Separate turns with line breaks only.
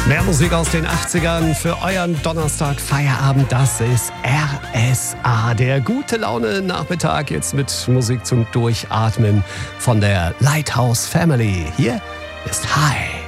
Mehr Musik aus den 80ern für euren Donnerstag Feierabend. Das ist RSA, der gute Laune Nachmittag jetzt mit Musik zum Durchatmen von der Lighthouse Family. Hier ist High.